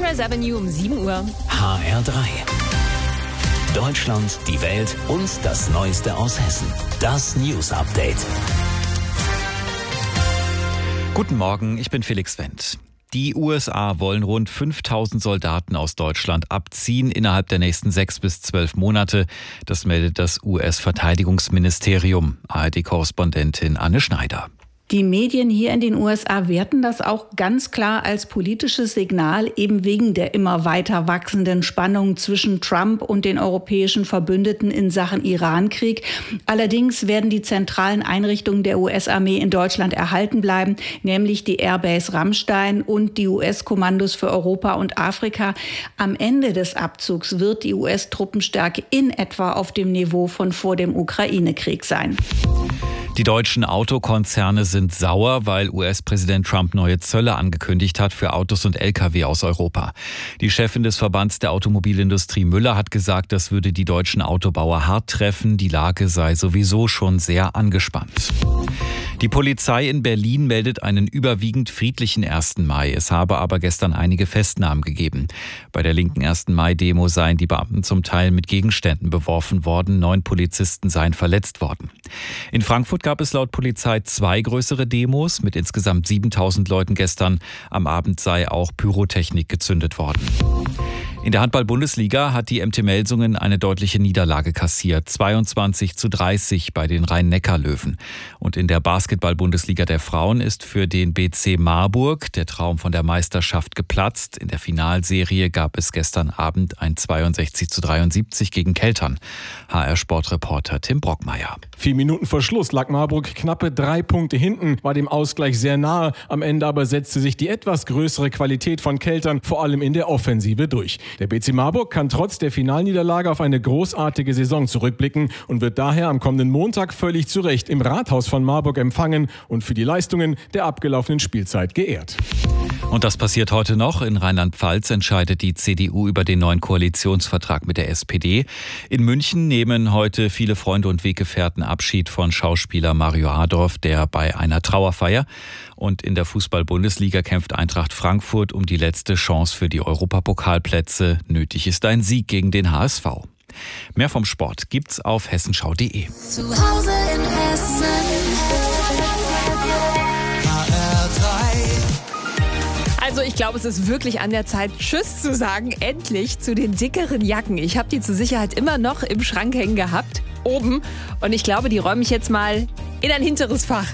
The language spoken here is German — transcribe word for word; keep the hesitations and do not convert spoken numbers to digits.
Sunrise Avenue um sieben Uhr. H R drei. Deutschland, die Welt und das Neueste aus Hessen. Das News Update. Guten Morgen, ich bin Felix Wendt. Die U S A wollen rund fünftausend Soldaten aus Deutschland abziehen innerhalb der nächsten sechs bis zwölf Monate. Das meldet das U S-Verteidigungsministerium. A R D-Korrespondentin Anne Schneider. Die Medien hier in den U S A werten das auch ganz klar als politisches Signal, eben wegen der immer weiter wachsenden Spannung zwischen Trump und den europäischen Verbündeten in Sachen Irankrieg. Allerdings werden die zentralen Einrichtungen der U S-Armee in Deutschland erhalten bleiben, nämlich die Airbase Ramstein und die U S-Kommandos für Europa und Afrika. Am Ende des Abzugs wird die U S-Truppenstärke in etwa auf dem Niveau von vor dem Ukraine-Krieg sein. Die deutschen Autokonzerne sind sauer, weil U S-Präsident Trump neue Zölle angekündigt hat für Autos und L K W aus Europa. Die Chefin des Verbands der Automobilindustrie Müller hat gesagt, das würde die deutschen Autobauer hart treffen. Die Lage sei sowieso schon sehr angespannt. Die Polizei in Berlin meldet einen überwiegend friedlichen ersten Mai. Es habe aber gestern einige Festnahmen gegeben. Bei der linken ersten Mai-Demo seien die Beamten zum Teil mit Gegenständen beworfen worden. Neun Polizisten seien verletzt worden. In Frankfurt gab es laut Polizei zwei größere Demos mit insgesamt siebentausend Leuten gestern. Am Abend sei auch Pyrotechnik gezündet worden. In der Handball-Bundesliga hat die M T Melsungen eine deutliche Niederlage kassiert. zweiundzwanzig zu dreißig bei den Rhein-Neckar-Löwen. Und in der Basketball-Bundesliga der Frauen ist für den B C Marburg der Traum von der Meisterschaft geplatzt. In der Finalserie gab es gestern Abend ein zweiundsechzig zu dreiundsiebzig gegen Keltern. H R-Sportreporter Tim Brockmeier. Vier Minuten vor Schluss lag Marburg knappe drei Punkte hinten, war dem Ausgleich sehr nahe. Am Ende aber setzte sich die etwas größere Qualität von Keltern vor allem in der Offensive durch. Der B C Marburg kann trotz der Finalniederlage auf eine großartige Saison zurückblicken und wird daher am kommenden Montag völlig zu Recht im Rathaus von Marburg empfangen und für die Leistungen der abgelaufenen Spielzeit geehrt. Und das passiert heute noch. In Rheinland-Pfalz entscheidet die C D U über den neuen Koalitionsvertrag mit der S P D. In München nehmen heute viele Freunde und Weggefährten Abschied von Schauspieler Mario Adorf, der bei einer Trauerfeier. Und in der Fußball-Bundesliga kämpft Eintracht Frankfurt um die letzte Chance für die Europapokalplätze. Nötig ist ein Sieg gegen den H S V. Mehr vom Sport gibt's auf hessenschau punkt de. Zu Hause in Hessen. H R drei. Also ich glaube, es ist wirklich an der Zeit, Tschüss zu sagen, endlich zu den dickeren Jacken. Ich habe die zur Sicherheit immer noch im Schrank hängen gehabt, oben. Und ich glaube, die räume ich jetzt mal in ein hinteres Fach.